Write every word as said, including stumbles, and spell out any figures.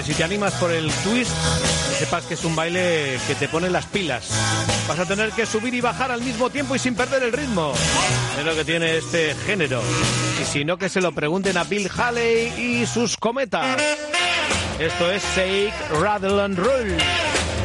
Si te animas por el twist, sepas que es un baile que te pone las pilas. Vas a tener que subir y bajar al mismo tiempo y sin perder el ritmo. Es lo que tiene este género. Y si no, que se lo pregunten a Bill Haley y sus cometas. Esto es Shake, Rattle and Roll.